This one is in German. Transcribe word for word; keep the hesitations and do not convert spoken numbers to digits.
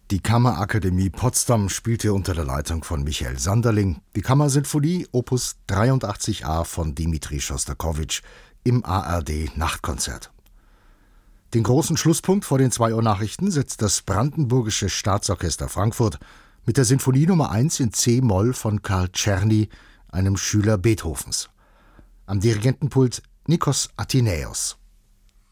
Die Kammerakademie Potsdam spielte unter der Leitung von Michael Sanderling die Kammersinfonie Opus dreiundachtzig a von Dimitri Schostakowitsch im A R D-Nachtkonzert. Den großen Schlusspunkt vor den zwei Uhr Nachrichten setzt das Brandenburgische Staatsorchester Frankfurt mit der Sinfonie Nummer eins in C-Moll von Karl Czerny, einem Schüler Beethovens. Am Dirigentenpult Nikos Athenäus.